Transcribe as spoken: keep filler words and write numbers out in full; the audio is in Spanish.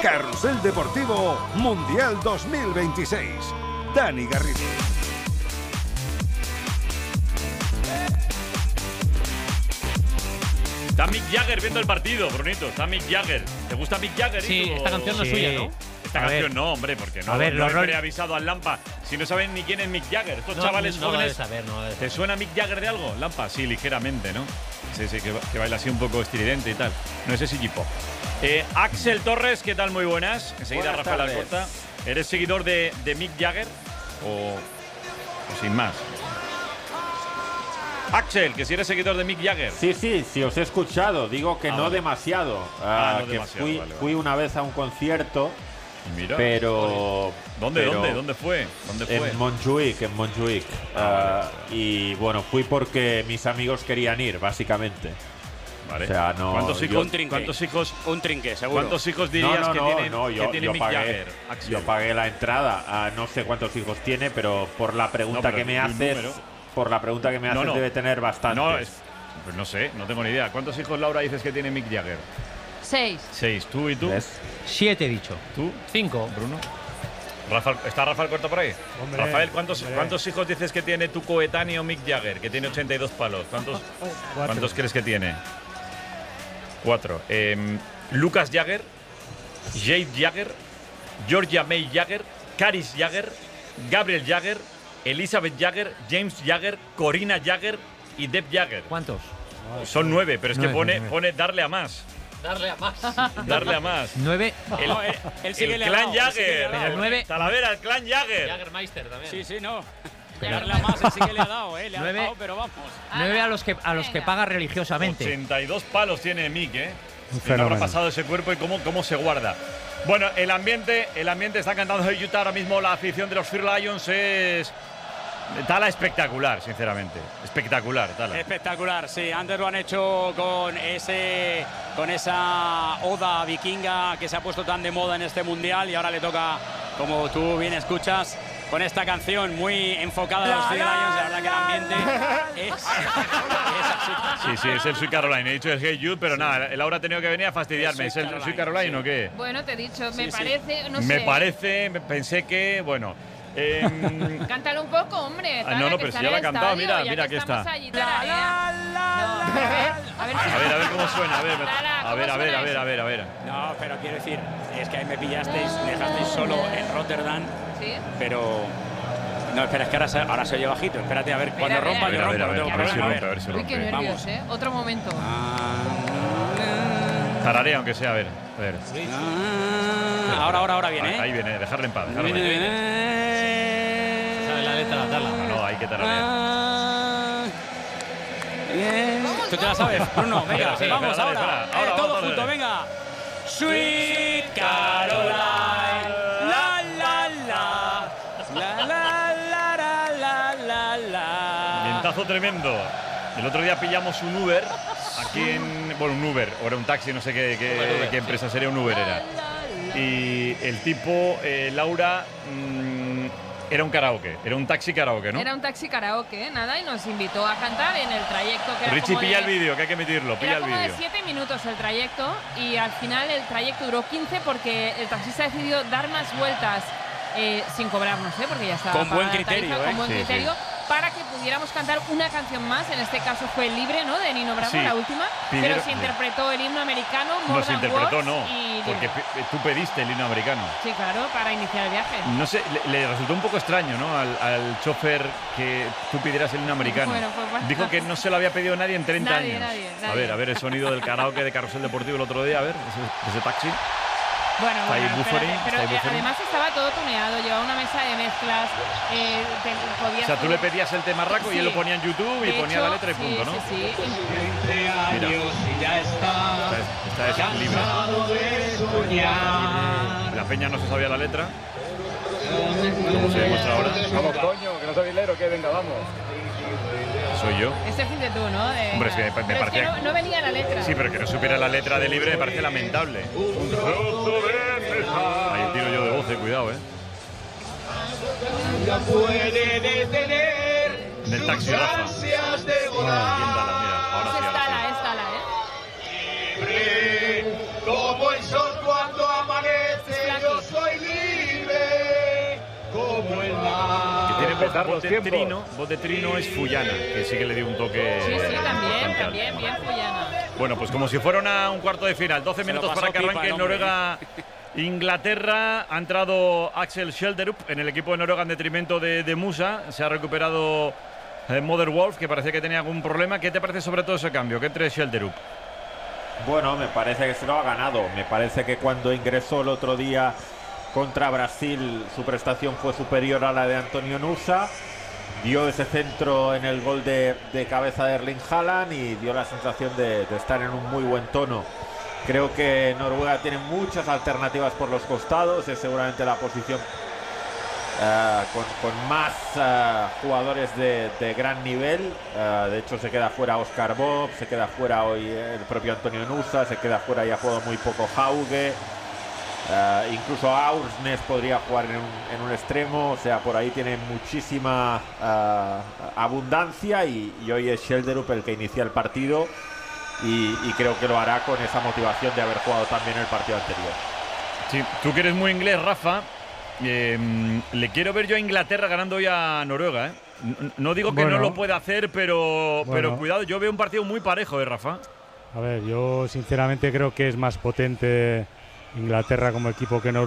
Carrusel Deportivo Mundial dos mil veintiséis. Dani Garrido. Está Mick Jagger viendo el partido, Brunito. Está Mick Jagger. ¿Te gusta Mick Jagger? Sí, esta canción no es Sí. suya, ¿no? Esta A canción ver. no, hombre, porque no, A ver, no los he rol- preavisado al Lampa. Si no saben ni quién es Mick Jagger. Estos No, chavales no lo jóvenes. debes saber, no lo debes ¿Te saber. suena Mick Jagger de algo, Lampa? Sí, ligeramente, ¿no? Sí, sí, que, que baila así un poco estridente y tal. No es ese G-pop. Eh, Axel Torres, ¿qué tal? Muy buenas. Enseguida Buenas Rafael tardes. Alcorta. ¿Eres seguidor de, de Mick Jagger o, o sin más? Axel, que si eres seguidor de Mick Jagger. Sí, sí, sí, os he escuchado. Digo que Ah, no vale. demasiado. Ah, Ah, no que demasiado, fui, vale, vale. fui una vez a un concierto, Mira. pero. ¿Dónde, pero dónde, dónde fue? ¿Dónde fue? En Montjuic, en Montjuic. Ah, Ah, y bueno, fui porque mis amigos querían ir, básicamente. Vale. O sea, no. ¿Cuántos yo- hijos, Un trinque. ¿cuántos hijos, Un trinque, seguro. cuántos hijos No, dirías no, que no, tiene, no, que yo, tiene yo Mick pagué, Jagger? Axel? yo pagué la entrada. Ah, no sé cuántos hijos tiene, pero por la pregunta No, pero que me di un haces, número. por la pregunta que me No, haces no. debe tener bastantes. No, es- pues no sé, no tengo ni idea. ¿Cuántos hijos, Laura, dices que tiene Mick Jagger? Seis. Seis. ¿Tú y tú? ¿Ves? Siete he dicho. ¿Tú? Cinco. Bruno. Rafael, ¿está Rafael Corta por ahí? Hombre, Rafael, ¿cuántos, hombre. ¿cuántos hijos dices que tiene tu coetáneo Mick Jagger, que tiene ochenta y dos palos? ¿Cuántos, Cuatro. ¿cuántos crees que tiene? Cuatro. Em, Lucas Jagger, Jade Jagger, Georgia May Jagger, Caris Jagger, Gabriel Jagger, Elizabeth Jagger, James Jagger, Corina Jagger y Deb Jagger. ¿Cuántos? Son nueve, pero es que Nueve, pone, nueve. pone darle a más. Darle a más. Darle a más. Nueve. El, No, él, él sí que el le ha clan dado, él sí que le ha Jagger. dado. Pero el nueve- Talavera, el clan Jagger. Jaggermeister también. Sí, sí, no. Pero- Darle a más, él sí que le ha dado, ¿eh? Le ha Nueve- dado, pero vamos. Nueve a los que a los que Venga. paga religiosamente. ochenta y dos palos tiene Mick, ¿eh? Un ¿Qué habrá fenómeno. pasado ese cuerpo y cómo, cómo se guarda? Bueno, el ambiente, el ambiente está cantando en Utah ahora mismo. La afición de los Fear Lions es Tala espectacular, sinceramente. Espectacular, Tala. Espectacular, sí. Antes lo han hecho con ese, con esa oda vikinga que se ha puesto tan de moda en este mundial y ahora le toca, como tú bien escuchas, con esta canción muy enfocada a los Fear Lions. La verdad que el ambiente es, es así. Sí, sí, es el Sweet Caroline. He dicho el Hey Jude, pero nada, Laura ha tenido que venir a fastidiarme. El ¿Es Sweet el Caroline, Sweet Caroline sí. o qué? Bueno, te he dicho, me Sí, sí. parece, no Me sé. parece, me- pensé que, bueno. em, Cántalo un poco, hombre. Ah, Tala, no, no, que pero si está ya en la ha el cantado, estadio, mira, ya mira, que aquí estamos está. allí, tararea. No, a ver, a ver, si- a ver, a ver cómo suena. A ver, Tala, a ¿cómo ver, a ver, suena a ver, eso? a ver, a ver. No, pero quiero decir, es que ahí me pillasteis, me dejasteis solo en Rotterdam, Sí. pero. No, espera, es que ahora se, ahora se oye bajito. Espérate, a ver, cuando a ver, rompa, A que ver, a ver, rompa, a no ver, tengo a ver si problema. rompe, a ver si Uy, qué rompe. nervios, Vamos. ¿eh? Otro momento. Tararea, aunque sea, a ver. A ver. Ah, ahora, ahora, ahora viene, Ahí, ¿eh? ahí viene, dejarle en paz. Dejarle Viene, en paz. viene. ¿Sabes la letra, Tala? No, no, hay que tararear. Ah, bien. ¿Tú te la sabes? Bruno, venga, Espera, sí, vamos espera, dale, ahora. espera. Ahora, Eh, vamos, todo dale, junto, dale. venga. Sweet Caroline. La, la, la. La, la, la, la, la, la, la. Vientazo tremendo. El otro día pillamos un Uber aquí en. Bueno, un Uber, o era un taxi, no sé qué, qué, Uber, Uber, qué empresa sería, un Uber era. Y el tipo, eh, Laura, mm, era un karaoke, era un taxi karaoke, ¿no? Era un taxi karaoke, nada, y nos invitó a cantar en el trayecto que era Richie, como pilla de- el vídeo, que hay que emitirlo, pilla Era el como de vídeo. siete minutos el trayecto y al final el trayecto duró quince porque el taxista decidió dar más vueltas eh, sin cobrarnos, ¿eh? Porque ya estaba Con buen pagada la criterio, tarifa, ¿eh? con buen Sí, criterio, para que pudiéramos cantar una canción más. En este caso fue Libre, ¿no? De Nino Bravo, Sí. la última. Pidieron- pero se interpretó el himno americano, No More se Than interpretó, Words, no, y porque Libre. pe- tú pediste el himno americano. Sí, claro, para iniciar el viaje. No sé, le, le resultó un poco extraño, ¿no? Al, al chofer que tú pidieras el himno americano. Bueno, pues bueno. Dijo que no se lo había pedido nadie en treinta Nadie, años. nadie, A nadie. ver, a ver el sonido del karaoke de Carrusel Deportivo el otro día, a ver, ese, ese taxi. Bueno, Está ahí bueno, buffering, espérate, pero está ahí eh, buffering. además estaba todo tuneado, llevaba una mesa de mezclas, eh, te, podías O sea, tú le pedías el tema raco y él Sí. lo ponía en YouTube y De ponía hecho, la letra y sí, punto, ¿no? Sí, sí. Mira. Esta, esta es libre. La peña no se sabía la letra. Como se demuestra ahora. Vamos, coño, que no sabéis leer o qué, venga, vamos. Soy yo. Este fin de tú, ¿no? De- Hombre, es que me- me pero es que parecía- no, no venía la letra. Sí, pero que no supiera la letra de libre me parece lamentable. Ahí tiro yo de voz, eh, cuidado, eh. En el taxi, Rafa. Ah, bien, Dala, mira, ahora sí, Es ahora Tala, sí. es Tala, ¿eh? Como el sol cuando amanece. voz, respetar voz los de tiempos. trino, voz de trino es Fuyana, que sí que le dio un toque. Sí, sí, también, importante al también, tema. bien Fuyana. Bueno, pues como si fuera una- un cuarto de final, doce Se lo minutos pasó para que pipa arranque el hombre. Noruega. Inglaterra, ha entrado Axel Schjelderup en el equipo de Noruega en detrimento de, de Musa. Se ha recuperado eh, Mother Wolf, que parecía que tenía algún problema. ¿Qué te parece sobre todo ese cambio? Que entre Schjelderup. Bueno, me parece que se lo ha ganado. Me parece que cuando ingresó el otro día contra Brasil, su prestación fue superior a la de Antonio Nusa. Dio ese centro en el gol de, de cabeza de Erling Haaland y dio la sensación de, de estar en un muy buen tono. Creo que Noruega tiene muchas alternativas por los costados. Es seguramente la posición uh, con, con más uh, jugadores de, de gran nivel. Uh, de hecho, se queda fuera Oscar Bob, se queda fuera hoy el propio Antonio Nusa, se queda fuera y ha jugado muy poco Hauge. Uh, incluso Aursnes podría jugar en un, en un extremo. O sea, por ahí tiene muchísima uh, abundancia y, y hoy es Schjelderup el que inicia el partido. Y, y creo que lo hará con esa motivación de haber jugado también el partido anterior. Sí, tú que eres muy inglés, Rafa, eh, le quiero ver yo a Inglaterra ganando hoy a Noruega. ¿eh? No, no digo que Bueno. no lo pueda hacer, pero, Bueno. pero cuidado, yo veo un partido muy parejo, ¿eh, Rafa? A ver, yo sinceramente creo que es más potente Inglaterra como equipo que Noruega.